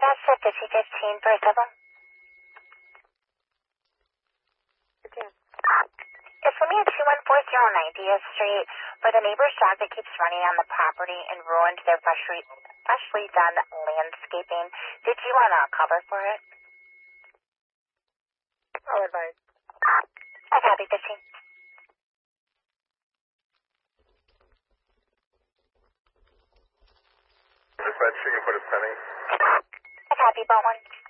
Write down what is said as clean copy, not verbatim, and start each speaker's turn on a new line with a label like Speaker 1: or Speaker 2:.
Speaker 1: That's 5015 for a double. It's for me at 2140 Idea Street for the neighbor's dog that keeps running on the property and ruined their freshly done landscaping. Did you want a cover for it?
Speaker 2: I'll advise.
Speaker 1: I copy 15.
Speaker 3: Dispatch, you can put a pending.
Speaker 1: I copy, Boat 1.